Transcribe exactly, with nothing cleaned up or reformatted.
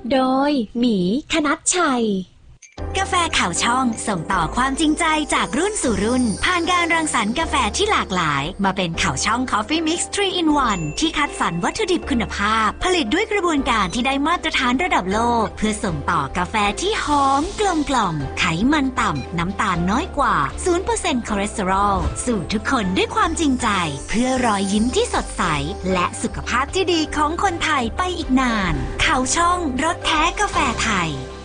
โดยหมีคณัชชัยกาแฟข่าวช่องส่งต่อความจริงใจจากรุ่นสู่รุ่นผ่านการรังสรรค์กาแฟที่หลากหลายมาเป็นข่าวช่อง Coffee Mix ทรี in วัน ที่คัดสรรวัตถุดิบคุณภาพผลิตด้วยกระบวนการที่ได้มาตรฐานระดับโลกเพื่อส่งต่อกาแฟที่หอมกลมกล่อมไขมันต่ำน้ำตาลน้อยกว่า ศูนย์เปอร์เซ็นต์ คอเลสเตอรอลสู่ทุกคนด้วยความจริงใจเพื่อรอยยิ้มที่สดใสและสุขภาพที่ดีของคนไทยไปอีกนานข่าวช่องรสแท้กาแฟไทย